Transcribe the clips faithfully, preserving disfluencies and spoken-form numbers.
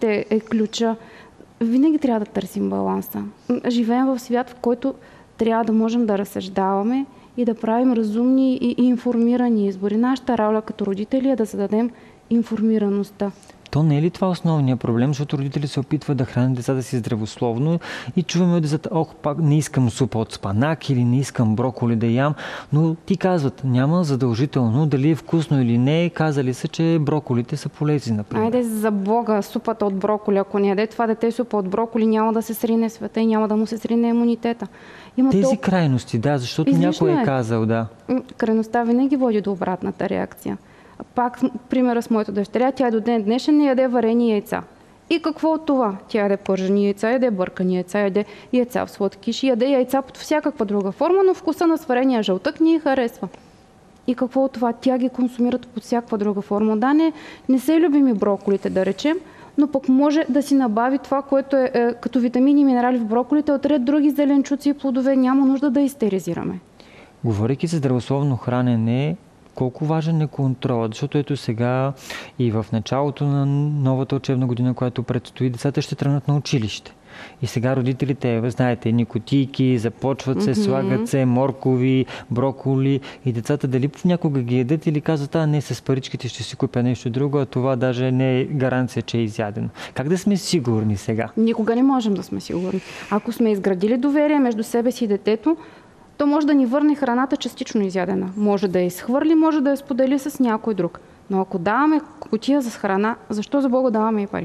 е ключа. Винаги трябва да търсим баланса. Живеем в свят, в който трябва да можем да разсъждаваме и да правим разумни и информирани избори. Нашата роля като родители е да зададем информираността. То не е ли това основният проблем, защото родители се опитват да хранят децата си здравословно и чуваме от децата, ох, пак не искам супа от спанак или не искам броколи да ям, но ти казват, няма задължително дали е вкусно или не, казали са, че броколите са полезни, например. Айде за Бога, супата от броколи, ако не яде това дете супа от броколи, няма да се срине света и няма да му се срине имунитета. Има Тези толкова... крайности, да, защото Излишно някой е е казал, да. Крайността винаги води до обратната реакция. Пак примера с моята дъщеря, тя до ден днешен не яде варени яйца. И какво от това? Тя яде пържени яйца, яде бъркани яйца, яде яйца в сладкиш, яде яйца под всякаква друга форма, но вкуса на сварения жълтък ни харесва. И какво от това? Тя ги консумират под всякаква друга форма. Да, не, не са любими броколите, да речем, но пък може да си набави това, което е, е като витамини и минерали в броколите, от ред други зеленчуци и плодове. Няма нужда да истеризираме. Говорейки за здравословно хранене, колко важен е контролът, защото ето сега и в началото на новата учебна година, която предстои, децата ще тръгнат на училище. И сега родителите, знаете, едни кутийки, започват се, mm-hmm. слагат се моркови, броколи и децата дали някога ги ядат или казват, а не, с паричките ще си купя нещо друго, а това даже не е гаранция, че е изядено. Как да сме сигурни сега? Никога не можем да сме сигурни. Ако сме изградили доверие между себе си и детето, то може да ни върне храната частично изядена. Може да я изхвърли, може да я сподели с някой друг. Но ако даваме кутия за храна, защо за Бога даваме и пари?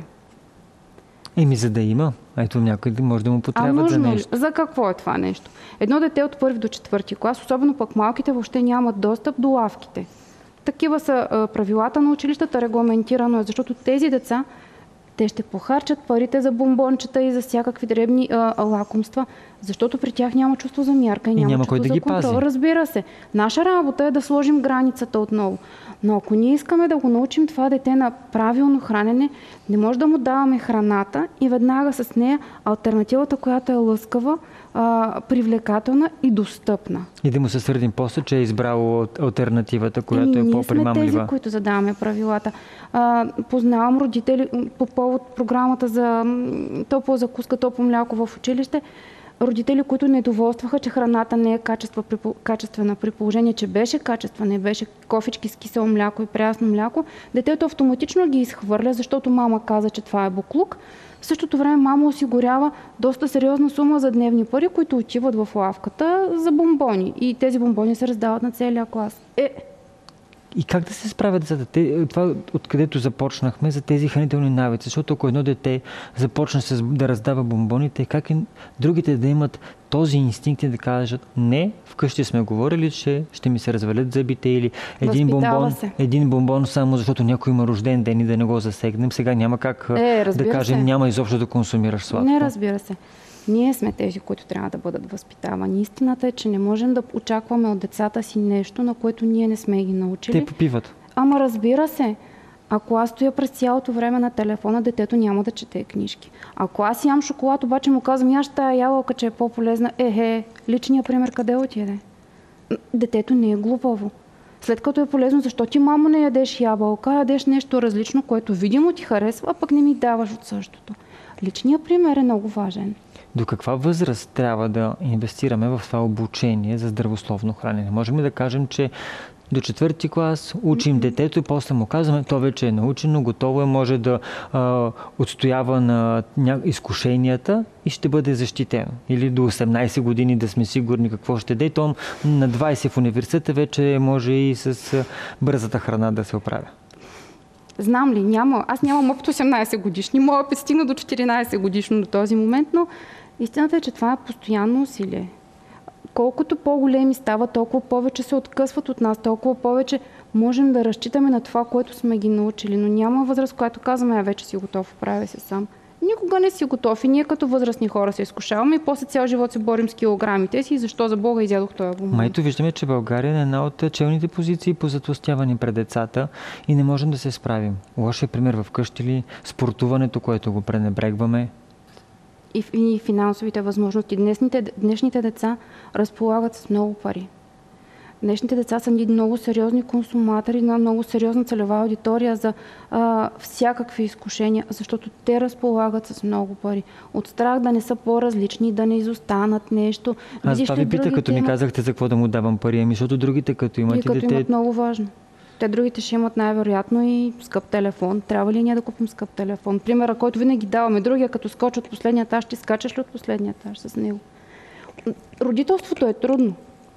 Еми, за да има. Ето някой може да му потребват за нещо. Ли? За какво е това нещо? Едно дете от първи до четвърти клас, особено пък малките, въобще нямат достъп до лавките. Такива са а, правилата на училищата, регламентирано е, защото тези деца те ще похарчат парите за бомбончета и за всякакви дребни а, лакомства, защото при тях няма чувство за мярка и няма, и няма чувство кой да за ги контрол. пази. Разбира се. Наша работа е да сложим границата отново. Но ако ние искаме да го научим това дете на правилно хранене, не може да му даваме храната и веднага с нея алтернативата, която е лъскава, а, привлекателна и достъпна. И да му се сърдим после, че е избрало алтернативата, която и е по-примамлива. Ние сме тези, които задаваме правилата. А, познавам родители по повод програмата за топла закуска, топло мляко в училище. Родители, които недоволстваха, че храната не е качествена, при положение, че беше качествена, не беше кофички с кисело мляко и прясно мляко, детето автоматично ги изхвърля, защото мама каза, че това е буклук. В същото време мама осигурява доста сериозна сума за дневни пари, които отиват в лавката за бомбони. И тези бомбони се раздават на целия клас. Е, И как да се справят децата? Те, това, откъдето започнахме, за тези хранителни навици. Защото ако едно дете започне с, да раздава бомбоните, как и другите да имат този инстинкт и да кажат, не, вкъщи сме говорили, че ще ми се развалят зъбите или един бомбон, един бомбон само защото някой има рожден ден и да не го засегнем. Сега няма как е, да кажем, се. няма изобщо да консумираш сладко. Не, разбира се. Ние сме тези, които трябва да бъдат възпитавани. Истината е, че не можем да очакваме от децата си нещо, на което ние не сме ги научили. Те попиват. Ама разбира се, ако аз стоя през цялото време на телефона, детето няма да чете книжки. Ако аз ям шоколад, обаче му казвам, я ще тая ябълка, че е по-полезна, ехе, личният пример къде отиде? Детето не е глупаво. След като е полезно, защо ти, мамо, не ядеш ябълка, ядеш нещо различно, което видимо ти харесва, а пък не ми даваш от същото. Личният пример е много важен. До каква възраст трябва да инвестираме в това обучение за здравословно хранене? Можем ли да кажем, че до четвърти клас учим mm-hmm. детето и после му казваме, то вече е научено, готово е, може да а, отстоява на ня... изкушенията и ще бъде защитено. Или до осемнайсет години да сме сигурни какво ще даде. То на двайсет в университета вече може и с бързата храна да се оправя. Знам ли, няма. Аз нямам опит осемнайсет годишни. Моят опит стигна до четиринайсет годишно до този момент, но истината е, че това е постоянно усилие. Колкото по-големи стават, толкова повече се откъсват от нас, толкова повече можем да разчитаме на това, което сме ги научили. Но няма възраст, която казваме, а вече си готов, прави се сам. Никога не си готов и ние като възрастни хора се изкушаваме и после цял живот се борим с килограмите си и защо за Бога изядох този бомбон. Майто виждаме, че България е една от челните позиции по затлъстяване пред децата и не можем да се справим. Лошият пример в къщи ли, спортуването, което го пренебрегваме. И, и финансовите възможности. Днешните, днешните деца разполагат с много пари. Днешните деца са ни много сериозни консуматори на много сериозна целева аудитория за а, всякакви изкушения, защото те разполагат с много пари. От страх да не са по-различни, да не изостанат нещо. Аз това ви питах, като ми имат... казахте за какво да му давам пари, ами защото другите като имат и и като дете... имат много важно. Те другите ще имат най-вероятно и скъп телефон. Трябва ли ние да купим скъп телефон? Примера, който винаги даваме, другия като скочи от последния етаж, ти скачаш ли от последния етаж с него? Родителството е трудно.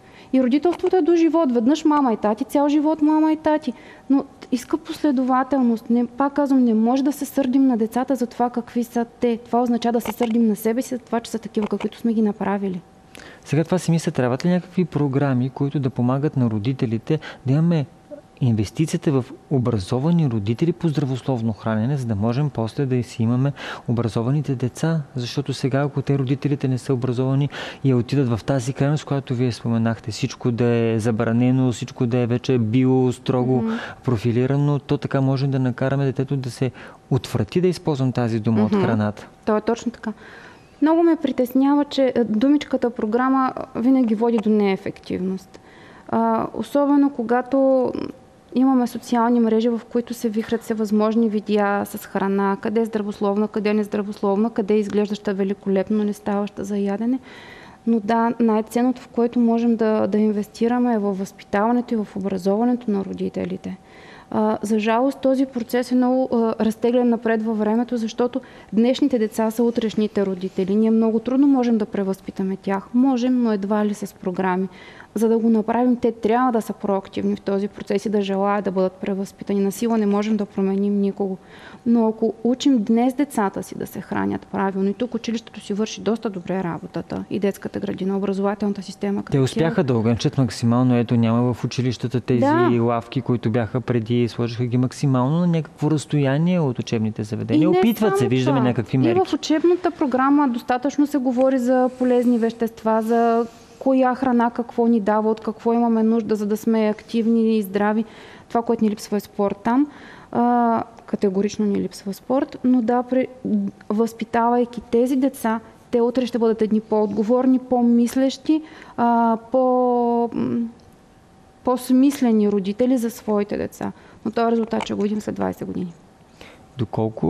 И родителството е до живот. Веднъж мама и тати, цял живот мама и тати. Но иска последователност. Не, пак казвам, не може да се сърдим на децата за това какви са те. Това означава да се сърдим на себе си за това, че са такива, каквито сме ги направили. Сега това си мисля, трябват ли някакви програми, които да помагат на родителите да имаме инвестицията в образовани родители по здравословно хранене, за да можем после да си имаме образованите деца. Защото сега, ако те родителите не са образовани и отидат в тази крайност, която вие споменахте, всичко да е забранено, всичко да е вече био, строго mm-hmm. профилирано, то така може да накараме детето да се отврати да използвам тази дума mm-hmm. от храната. То е точно така. Много ме притеснява, че думичката програма винаги води до неефективност. А, особено когато имаме социални мрежи, в които се вихрят всевъзможни видеа с храна, къде е здравословна, къде е нездравословна, къде е изглеждаща великолепно, не ставаща за ядене. Но да, най-ценното, в което можем да, да инвестираме е във възпитаването и в образоването на родителите. А, за жалост този процес е много а, разтеглен напред във времето, защото днешните деца са утрешните родители. Ние много трудно можем да превъзпитаме тях. Можем, но едва ли с програми. За да го направим, те трябва да са проактивни в този процес и да желаят да бъдат превъзпитани. На сила не можем да променим никого. Но ако учим днес децата си да се хранят правилно, и тук училището си върши доста добре работата, и детската градина, образователната система. Те успяха да ограничат максимално. Ето, няма в училищата тези да. лавки, които бяха преди, сложиха ги максимално на някакво разстояние от учебните заведения. Опитват се, виждаме някакви мерки. И в учебната програма достатъчно се говори за полезни вещества, за коя храна какво ни дава, от какво имаме нужда, за да сме активни и здрави. Това, което ни липсва е спорт там. А, категорично ни липсва спорт, но да, при, възпитавайки тези деца, те утре ще бъдат едни по-отговорни, по-мислещи, а, по, по-смислени родители за своите деца. Но този резултат ще го видим след двайсет години. Доколко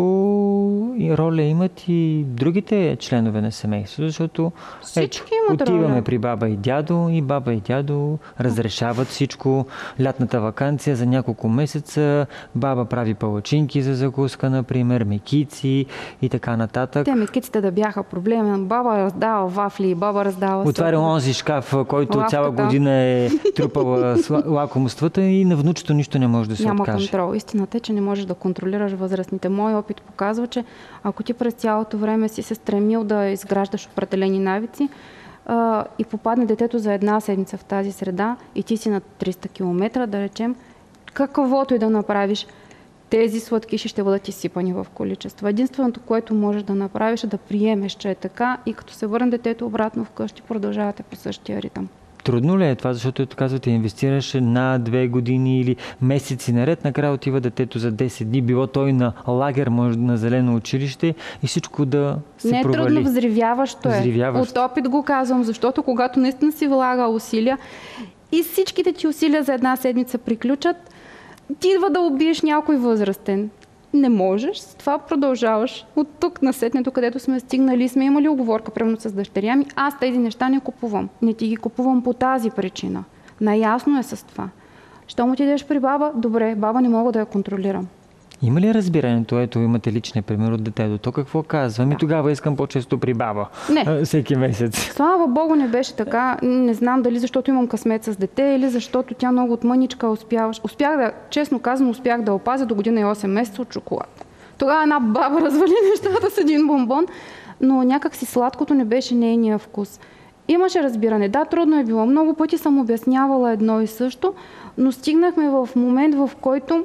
роля имат и другите членове на семейството, защото всички ето, имат отиваме роля. при баба и дядо и баба и дядо разрешават всичко. Лятната ваканция за няколко месеца, баба прави палачинки за закуска, например, мекици и така нататък. Те мекиците да бяха проблема. Баба раздава вафли, баба раздава отваря сок. онзи шкаф, който Лавката. Цяла година е трупала лакомствата и на внучето нищо не може да се Няма откаже. контрол. Истината е, че не можеш да контролираш възрастните. Мой опит показва, че ако ти през цялото време си се стремил да изграждаш определени навици а, и попадне детето за една седмица в тази среда и ти си на триста километра, да речем, каквото и да направиш, тези сладкиши ще бъдат изсипани в количество. Единственото, което можеш да направиш е да приемеш, че е така и като се върне детето обратно вкъщи, продължавате по същия ритъм. Трудно ли е това, защото ето казвате, инвестираш една-две години или месеци наред, накрая отива детето за десет дни, било той на лагер, може на зелено училище и всичко да се не е провали. трудно, взривяващо е. Взривяващо. От опит го казвам, защото когато наистина си влага усилия и всичките ти усилия за една седмица приключат, ти идва да убиеш някой възрастен. Не можеш, с това продължаваш. От тук насетне, до където сме стигнали, сме имали оговорка, примерно с дъщеря ми, аз тези неща не купувам. Не ти ги купувам по тази причина. Наясно е с това. Щом отидеш при баба, добре, баба не мога да я контролирам. Има ли разбирането? Ето, имате личния пример от детето. То какво казва? Ми Да. тогава искам по-често при баба. Не. А, всеки месец. Слава Богу, не беше така. Не знам дали защото имам късмет с дете или защото тя много от мъничка успяваш. Успях да, честно казано, успях да опазя до година и осем месеца от шоколад. Тогава една баба развали нещата с един бомбон, но някак си сладкото не беше нейния вкус. Имаше разбиране. Да, трудно е било. Много пъти съм обяснявала едно и също, но стигнахме в момент, в който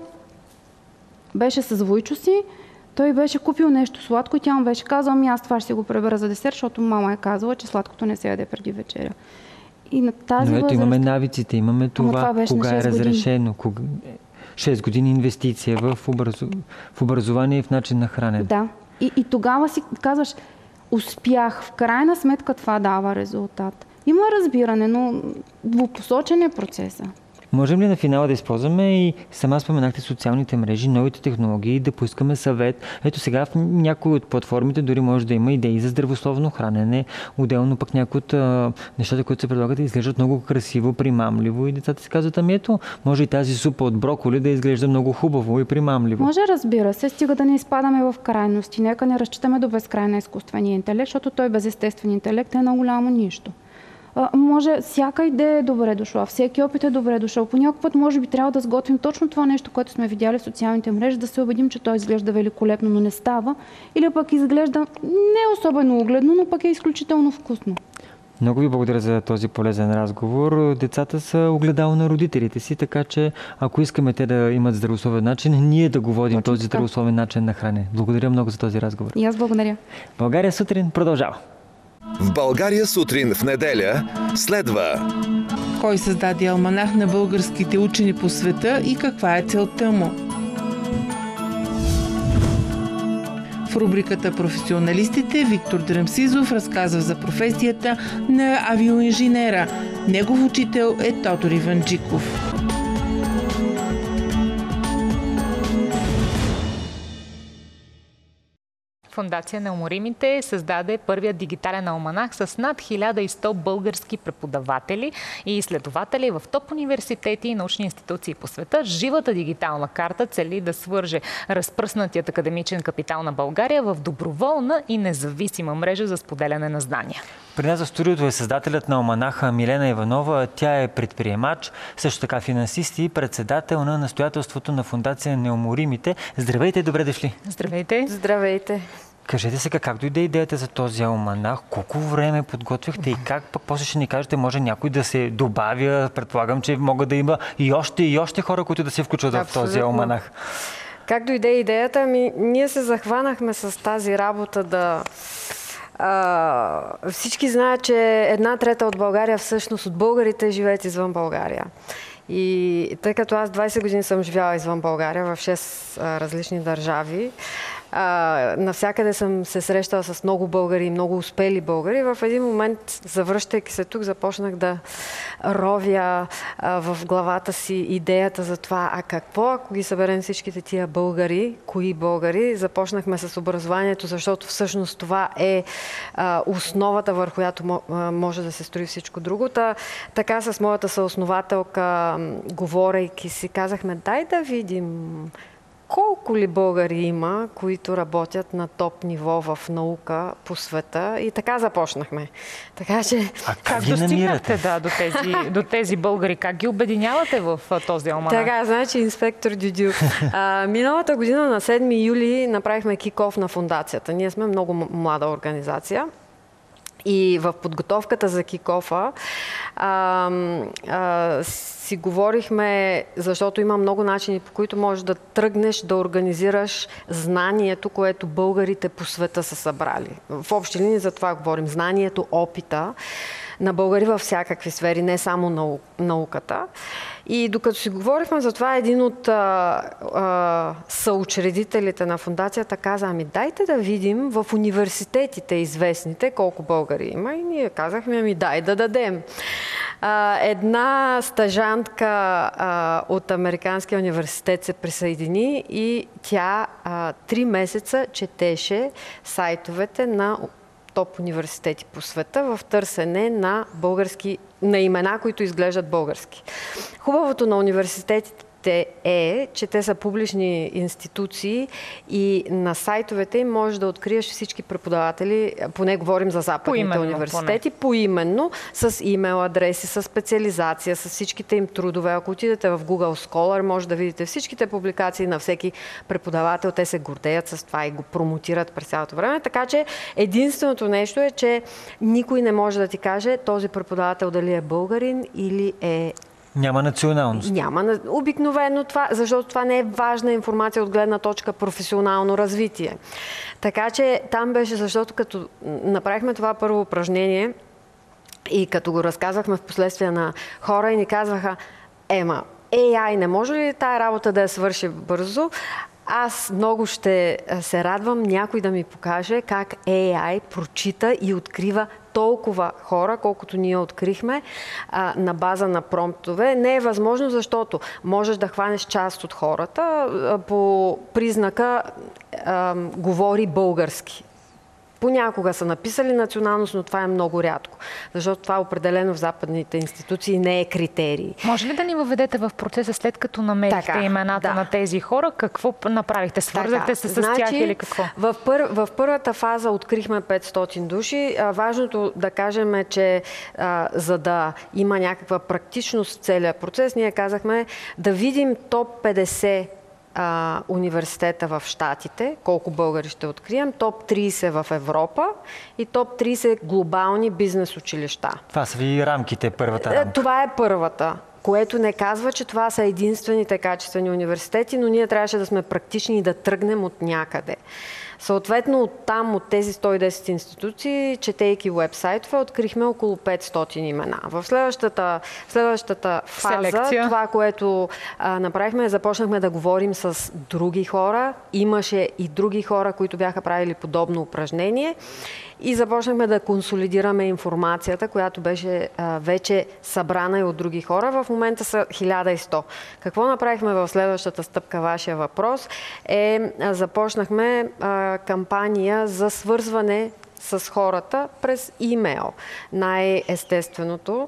беше с Войчо си, той беше купил нещо сладко и тя му беше казала, ами аз това ще си го пребера за десерт, защото мама е казала, че сладкото не се яде преди вечеря. И на тази Но ето възраст... имаме навиците, имаме това, това кога е шест години. разрешено, кога... шест години инвестиция в, образу... в образование и в начин на хранене. Да. И, и тогава си казваш, успях. В крайна сметка това дава резултат. Има разбиране, но двупосочен е процеса. Можем ли на финала да използваме и сама споменахте социалните мрежи, новите технологии, да поискаме съвет? Ето сега в някои от платформите дори може да има идеи за здравословно хранене, отделно пък някои от а, нещата, които се предлагат, изглеждат много красиво, примамливо и децата си казват, ами ето, може и тази супа от броколи да изглежда много хубаво и примамливо. Може, разбира се, стига да не изпадаме в крайности. Нека не разчитаме до безкрай на изкуствения интелект, защото той без естествен интелект е на голямо нищо. Може, всяка идея е добре дошла, всеки опит е добре дошъл. По някой път може би трябва да сготвим точно това нещо, което сме видяли в социалните мрежи, да се убедим, че той изглежда великолепно, но не става. Или пък изглежда не особено угледно, но пък е изключително вкусно. Много ви благодаря за този полезен разговор. Децата са огледало на родителите си, така че ако искаме те да имат здравословен начин, ние да го водим точно този здравословен начин на хранене. Благодаря много за този разговор. И аз благодаря. България сутрин продължава. В България сутрин в неделя следва. Кой създаде алманах на българските учени по света и каква е целта му? В рубриката "Професионалистите" Виктор Драмсизов разказва за професията на авиоинженера. Негов учител е Тодор Иванджиков. Фондация Неуморимите създаде първия дигитален алманах с над хиляда и сто български преподаватели и изследователи в топ университети и научни институции по света. Живата дигитална карта цели да свърже разпръснатият академичен капитал на България в доброволна и независима мрежа за споделяне на знания. При нас в студиото е създателят на алманаха Милена Иванова. Тя е предприемач, също така финансист и председател на настоятелството на Фондация Неуморимите. Здравейте, добре дошли! Здравейте! Здравейте! Кажете сега, как дойде идеята за този алманах? Колко време подготвяхте и как пък после ще ни кажете, може някой да се добавя? Предполагам, че могат да има и още и още хора, които да се включват Абсолютно. в този алманах. Как дойде идеята? Ми, ние се захванахме с тази работа да... А, всички знаят, че една трета от България, всъщност от българите, живеят извън България. И тъй като аз двайсет години съм живяла извън България в шест а, различни държави, а, навсякъде съм се срещала с много българи и много успели българи. В един момент, завръщайки се тук, започнах да ровя а, в главата си идеята за това, а какво, ако ги съберем всичките тия българи, кои българи? Започнахме с образованието, защото всъщност това е а, основата, върху която може да се строи всичко друго. Та, така с моята съоснователка, говорейки си, казахме, дай да видим колко ли българи има, които работят на топ ниво в наука по света. И така започнахме. Така че... А как достигнахте да, до, тези, до тези българи? Как ги обединявате в този алманах? Така, значи, инспектор Дюдю. А, миналата година на седми юли направихме кик-оф на фондацията. Ние сме много млада организация. И в подготовката за кик-офа а, а, си говорихме, защото има много начини, по които можеш да тръгнеш да организираш знанието, което българите по света са събрали. В общи линии за това говорим. Знанието, опита на българи във всякакви сфери, не само нау, науката. И докато си говорихме за това, един от а, а, съучредителите на фондацията каза, ами дайте да видим в университетите известните колко българи има. И ние казахме, ами дай да дадем. А, една стажантка а, от Американския университет се присъедини и тя а, три месеца четеше сайтовете на топ университети по света в търсене на български, на имена, които изглеждат български. Хубавото на университетите е, че те са публични институции и на сайтовете им можеш да откриеш всички преподаватели, поне говорим за западните поименно, университети, поне. поименно, с имейл адреси, с специализация, с всичките им трудове. Ако отидете в Google Scholar, може да видите всичките публикации на всеки преподавател. Те се гордеят с това и го промотират през цялото време. Така че единственото нещо е, че никой не може да ти каже този преподавател дали е българин или е Няма националност. Няма. Обикновено това, защото това не е важна информация от гледна точка професионално развитие. Така че там беше, защото като направихме това първо упражнение и като го разказвахме в последствие на хора и ни казваха, ема, Ей Ай не може ли тая работа да я свърши бързо? аз много ще се радвам някой да ми покаже как Ей Ай прочита и открива толкова хора, колкото ние открихме а, на база на промптове. Не е възможно, защото можеш да хванеш част от хората а, по признака а, говори български. Понякога са написали националност, но това е много рядко, защото това определено в западните институции не е критерий. Може ли да ни въведете в процеса, след като намерихте така, имената да. на тези хора? Какво направихте? Свързахте се с значи, тях или какво? В, пър, в първата фаза открихме петстотин души. А, важното да кажем е, че а, за да има някаква практичност в целия процес, ние казахме да видим топ петдесет Uh, университета в Щатите, колко българи ще открием, топ трийсет в Европа и топ трийсет глобални бизнес училища. Това са ви рамките, първата рамка. Това е първата, което не казва, че това са единствените качествени университети, но ние трябваше да сме практични и да тръгнем от някъде. Съответно, оттам, от тези сто и десет институции, четейки уебсайтове, открихме около петстотин имена. В следващата, следващата фаза, селекция. Това, което а, направихме, започнахме да говорим с други хора. Имаше и други хора, които бяха правили подобно упражнение. И започнахме да консолидираме информацията, която беше а, вече събрана и от други хора. В момента са хиляда и сто. Какво направихме в следващата стъпка, вашия въпрос, е а, започнахме а, кампания за свързване с хората през имейл. Най-естественото.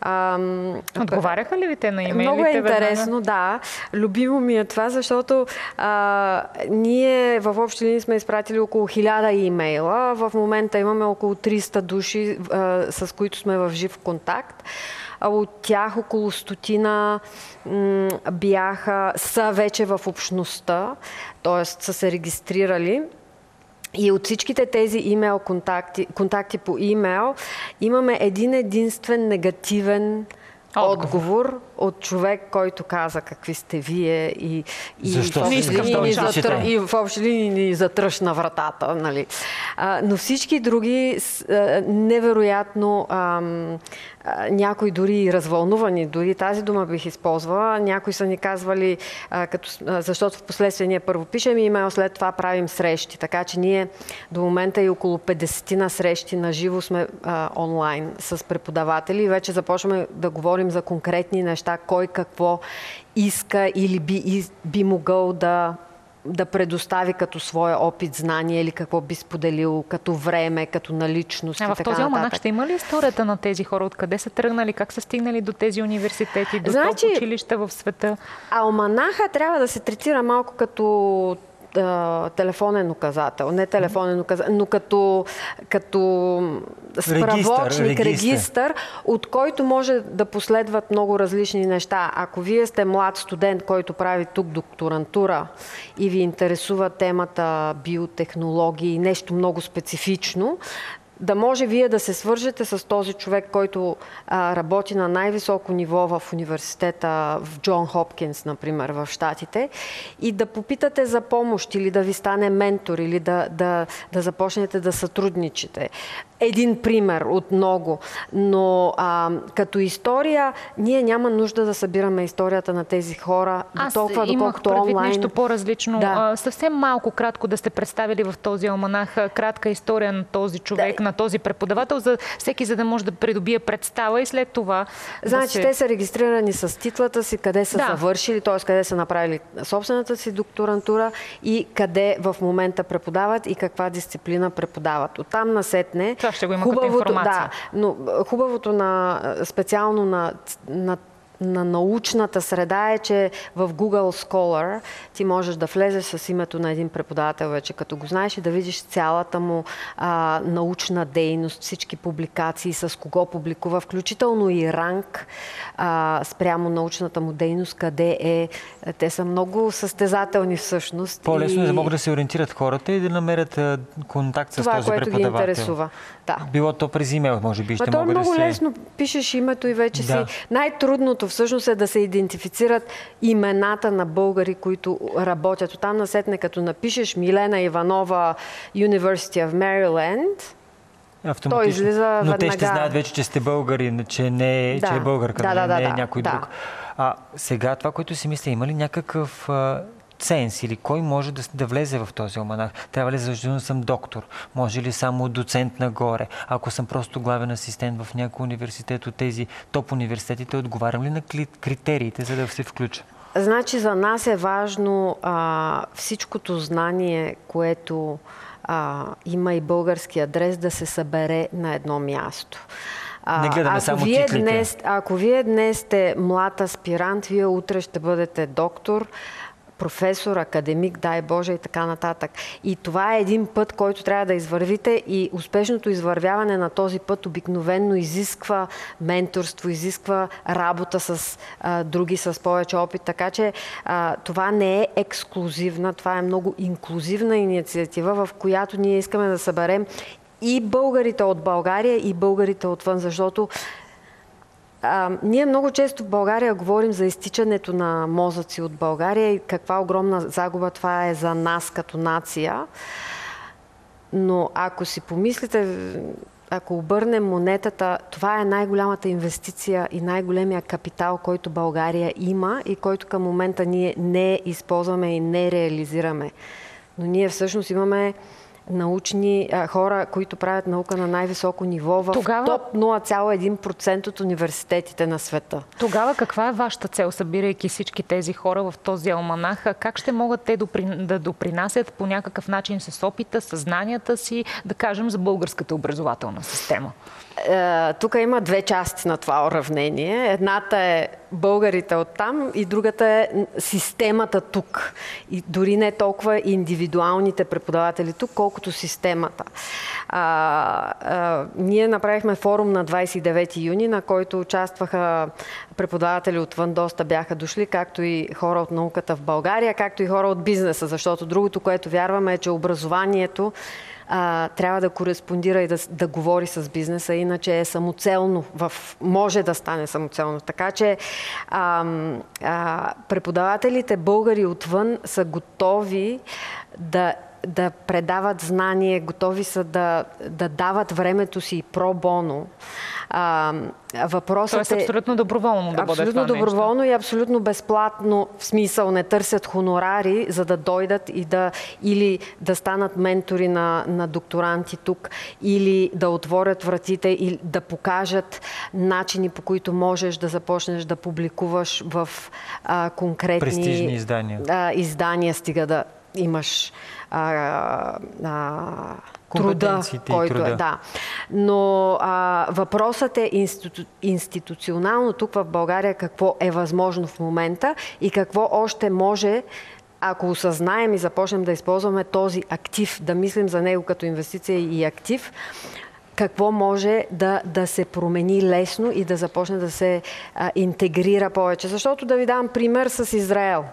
Ам, Отговаряха ли ви те на имейлите? Много е интересно, веднага? да. Любимо ми е това, защото а, ние в общи линии сме изпратили около хиляда имейла. В момента имаме около триста души, а, с които сме в жив контакт. А от тях около стотина м, бяха, са вече в общността, т.е. са се регистрирали. И от всичките тези имейл контакти, контакти по имейл имаме един единствен негативен отговор, отговор от човек, който каза какви сте вие и, и, Защо? в, общи линии ни затр... и в общи линии ни затръшна вратата. Нали? А, но всички други а, невероятно ам, а, някои дори развълнувани, дори тази дума бих използвала. Някои са ни казвали, а, като, а, защото в последствие ние първо пишем имейл, след това правим срещи. Така че ние до момента и около петдесет на срещи на живо сме а, онлайн с преподаватели и вече започваме да говорим за конкретни неща, кой какво иска или би, би могъл да, да предостави като своя опит, знание или какво би споделил като време, като наличност а и в така този нататък. алманах ще има ли историята на тези хора? Откъде са тръгнали? Как са стигнали до тези университети, до Значи, топ училища в света? Алманаха трябва да се третира малко като телефонен указател, не телефонен указател, но като, като справочник, регистър, регистър, от който може да последват много различни неща. Ако вие сте млад студент, който прави тук докторантура и ви интересува темата биотехнологии, нещо много специфично, да може вие да се свържете с този човек, който а, работи на най-високо ниво в университета в Джон Хопкинс, например, в Щатите, и да попитате за помощ или да ви стане ментор, или да, да, да започнете да сътрудничите. Един пример от много, но а, като история ние няма нужда да събираме историята на тези хора до толкова, доколкото онлайн. Аз имах нещо по-различно. Да. А, съвсем малко кратко да сте представили в този алманах кратка история на този човек, да. на този преподавател, за всеки, за да може да придобие представа и след това... Значи да се... те са регистрирани с титлата си, къде са да. завършили, т.е. къде са направили собствената си докторантура и къде в момента преподават и каква дисциплина преподават. Оттам насетне... Това ще го има хубавото, като информация. Да, но хубавото на, специално на, на на научната среда е, че в Google Scholar ти можеш да влезеш с името на един преподавател вече, като го знаеш, и да видиш цялата му а, научна дейност, всички публикации, с кого публикува, включително и ранг а, спрямо научната му дейност, къде е. Те са много състезателни всъщност. По-лесно и... е да могат да се ориентират хората и да намерят а, контакт с това, този което преподавател. ги интересува. Да. Било то през имейл, може би ще Ма могат то е много да се... лесно. Пишеш името и вече да. си. Най-трудното всъщност е да се идентифицират имената на българи, които работят. Оттам насетне, като напишеш Милена Иванова, University of Maryland, той излиза Но веднага. те ще знаят вече, че сте българи, че, не, да. че е българка, да, не, да, не да, е някой да. друг. А сега това, което си мисля, има ли някакъв а, ценз или кой може да, да влезе в този алманах? Трябва ли задължително съм доктор? Може ли само доцент нагоре? Ако съм просто главен асистент в някой университет от тези топ университетите, отговарям ли на критериите, за да се включа? Значи за нас е важно а, всичкото знание, което а, има и български адрес, да се събере на едно място. А, Не гледаме ако само вие титлите. Днес, ако вие днес сте млад аспирант, вие утре ще бъдете доктор, професор, академик, дай Боже и така нататък. И това е един път, който трябва да извървите и успешното извървяване на този път обикновенно изисква менторство, изисква работа с а, други с повече опит. Така че а, това не е ексклюзивна, това е много инклюзивна инициатива, в която ние искаме да съберем и българите от България, и българите отвън, защото А, ние много често в България говорим за изтичането на мозъци от България и каква огромна загуба това е за нас като нация. Но ако си помислите, ако обърнем монетата, това е най-голямата инвестиция и най-големия капитал, който България има и който към момента ние не използваме и не реализираме. Но ние всъщност имаме научни а, хора, които правят наука на най-високо ниво в Тогава... топ нула цяло един процент от университетите на света. Тогава каква е вашата цел, събирайки всички тези хора в този алманах? Как ще могат те да допринасят по някакъв начин с опита, с знанията си, да кажем, за българската образователна система? Е, тук има две части на това уравнение. Едната е българите оттам и другата е системата тук. И дори не толкова индивидуалните преподаватели тук, колкото системата. А, а, ние направихме форум на двадесет и девети юни, на който участваха преподаватели отвън, доста бяха дошли, както и хора от науката в България, както и хора от бизнеса, защото другото, което вярваме е, че образованието А, трябва да кореспондира и да, да говори с бизнеса, иначе е самоцелно, в, може да стане самоцелно. Така че а, а, преподавателите българи отвън са готови да да предават знание, готови са да, да дават времето си про-боно. А, въпросът Тоест абсолютно доброволно да бъде това нещо. Абсолютно доброволно и абсолютно безплатно, в смисъл не търсят хонорари, за да дойдат и да или да станат ментори на, на докторанти тук, или да отворят вратите и да покажат начини, по които можеш да започнеш да публикуваш в а, конкретни престижни издания. А, издания, стига да имаш а, а, труда, който труда. е. Да. Но а, въпросът е институ, институционално тук в България какво е възможно в момента и какво още може, ако осъзнаем и започнем да използваме този актив, да мислим за него като инвестиция и актив, какво може да, да се промени лесно и да започне да се а, интегрира повече. Защото да ви дам пример с Израел.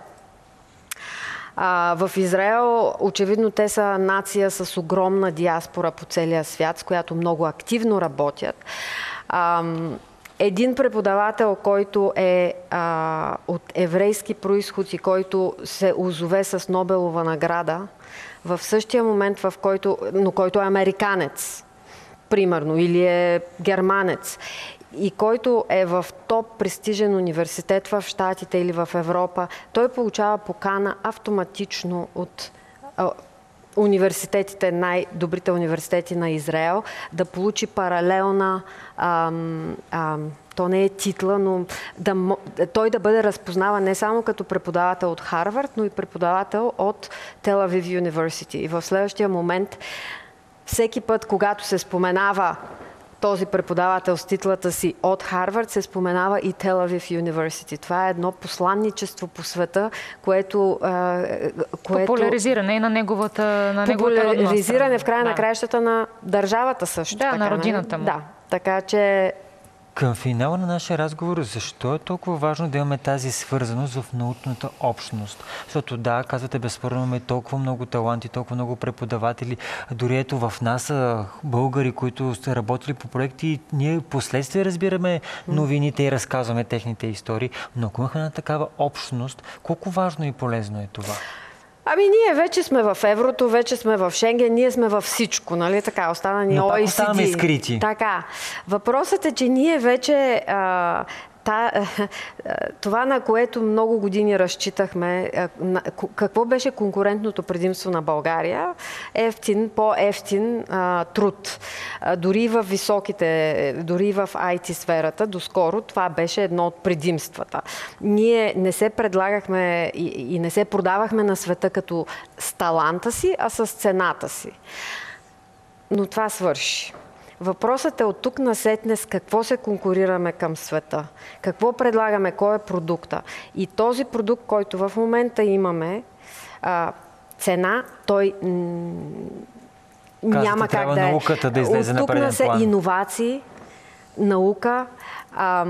А, в Израел, очевидно, те са нация с огромна диаспора по целия свят, с която много активно работят. А, един преподавател, който е а, от еврейски произход и който се озове с Нобелова награда, в същия момент, в който, но който е американец, примерно, или е германец, и който е в топ престижен университет в Щатите или в Европа, той получава покана автоматично от а, университетите, най-добрите университети на Израел, да получи паралелна, а, а, то не е титла, но да, той да бъде разпознаван не само като преподавател от Харвард, но и преподавател от Тел Авив University. И в следващия момент, всеки път, когато се споменава този преподавател с титлата си от Харвард, се споменава и Тел Авив University. Това е едно посланничество по света, което... което популяризиране на неговата, на неговата родна популяризиране в края да. на краищата на държавата също. Да, така, на родината му. Да, така че... Към финала на нашия разговор, защо е толкова важно да имаме тази свързаност в научната общност? Защото да, казвате, безспорно имаме толкова много таланти, толкова много преподаватели. Дори ето в нас са българи, които са работили по проекти и ние последствие разбираме новините и разказваме техните истории. Но ако имахме една такава общност, колко важно и полезно е това? Ами ние вече сме в еврото, вече сме в Шенген, ние сме във всичко, нали така, остана ни Но О пак И Си Ди. оставаме скрити. Така. Въпросът е, че ние вече а, та, това, на което много години разчитахме, какво беше конкурентното предимство на България? Ефтин, по-ефтин а, труд. А, дори в високите, дори в ай ти сферата, доскоро това беше едно от предимствата. Ние не се предлагахме и, и не се продавахме на света като с таланта си, а с цената си. Но това свърши. Въпросът е от тук насетне с какво се конкурираме към света, какво предлагаме, кой е продукта. И този продукт, който в момента имаме, а, цена, той м- няма как да е. Науката да излезе на преден план. Иновации, наука, а,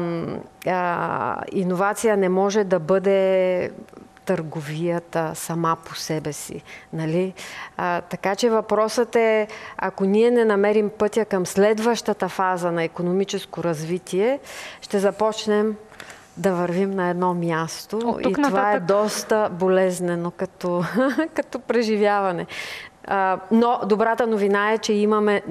а, иновация не може да бъде търговията сама по себе си. Нали? А, така че въпросът е, ако ние не намерим пътя към следващата фаза на икономическо развитие, ще започнем да вървим на едно място и това нататък е доста болезнено като, като преживяване. А, но добрата новина е, че имаме,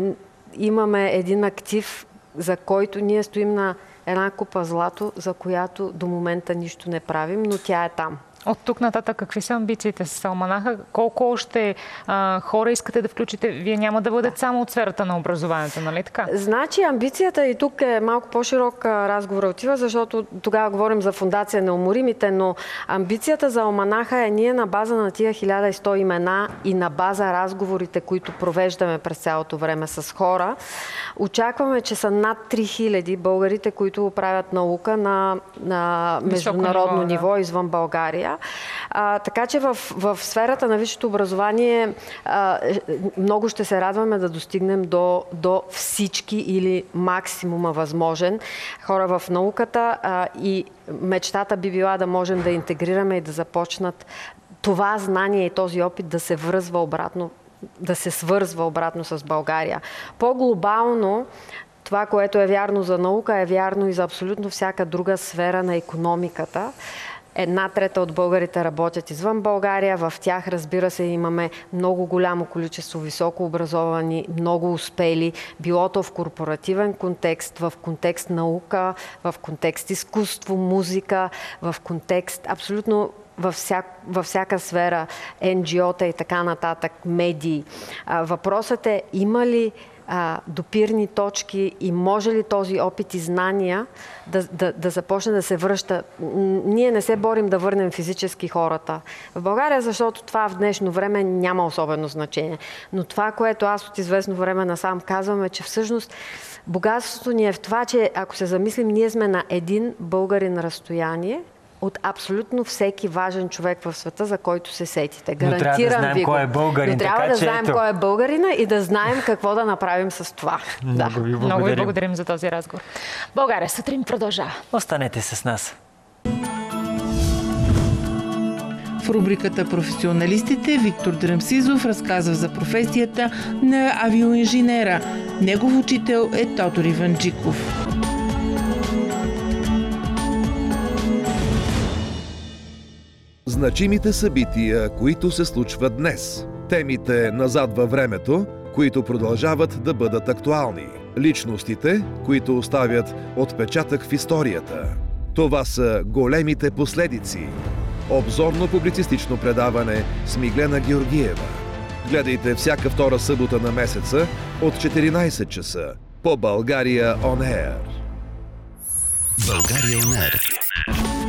имаме един актив, за който ние стоим на една купа злато, за която до момента нищо не правим, но тя е там. От тук нататък какви са амбициите с Алманаха? Колко още а, хора искате да включите? Вие няма да бъдете само от сферата на образованието, нали така? Значи амбицията и тук е малко по-широк разговор отива, защото тогава говорим за фундация Неуморимите, но амбицията за Алманаха е ние на база на тия хиляда и сто имена и на база разговорите, които провеждаме през цялото време с хора. Очакваме, че са над три хиляди българите, които правят наука на, на международно ниво, ниво да. Извън България. А, така че в, в сферата на висшето образование а, много ще се радваме да достигнем до, до всички или максимума възможен хора в науката а, и мечтата би била да можем да интегрираме и да започнат това знание и този опит да се връзва обратно, да се свързва обратно с България. По-глобално това, което е вярно за наука, е вярно и за абсолютно всяка друга сфера на икономиката. Една трета от българите работят извън България. В тях, разбира се, имаме много голямо количество високо образовани, много успели, било то в корпоративен контекст, в контекст наука, в контекст изкуство, музика, в контекст абсолютно във, вся, във всяка сфера, ен джи о-та и така нататък, медии. А, въпросът е, има ли а, допирни точки и може ли този опит и знания да, да, да започне да се връща? Ние не се борим да върнем физически хората в България, защото това в днешно време няма особено значение. Но това, което аз от известно време насам казвам, е, че всъщност богатството ни е в това, че ако се замислим, ние сме на един българин разстояние от абсолютно всеки важен човек в света, за който се сетите. Гарантирам ви го. Но трябва да знаем кой е българин. Но трябва да знаем ето. кой е българина и да знаем какво да направим с това. Много да. ви благодарим. Много ви благодарим за този разговор. България сутрин продължава. Останете с нас. В рубриката "Професионалистите" Виктор Драмсизов разказва за професията на авиоинженера. Негов учител е Тодор Иванджиков. Значимите събития, които се случват днес. Темите назад във времето, които продължават да бъдат актуални. Личностите, които оставят отпечатък в историята. Това са големите последици. Обзорно-публицистично предаване с Миглена Георгиева. Гледайте всяка втора събота на месеца от четиринайсет часа по България On Air. България On Air.